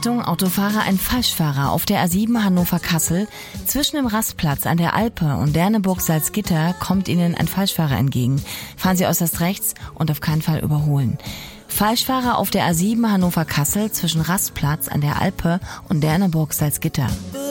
Achtung, Autofahrer, ein Falschfahrer auf der A7 Hannover-Kassel. Zwischen dem Rastplatz an der Alpe und Derneburg-Salzgitter kommt Ihnen ein Falschfahrer entgegen. Fahren Sie äußerst rechts und auf keinen Fall überholen. Falschfahrer auf der A7 Hannover-Kassel zwischen Rastplatz an der Alpe und Derneburg-Salzgitter.